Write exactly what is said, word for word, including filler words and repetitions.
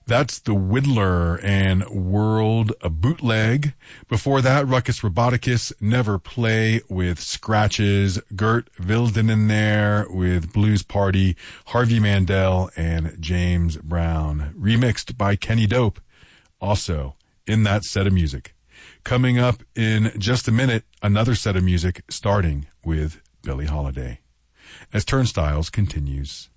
That's The Whittler and World a Bootleg. Before that, Ruckus Roboticus, Never Play with Scratches, Gert Wilden in there with Blues Party, Harvey Mandel, and James Brown. Remixed by Kenny Dope, also in that set of music. Coming up in just a minute, another set of music starting with Billie Holiday. As Turnstiles continues.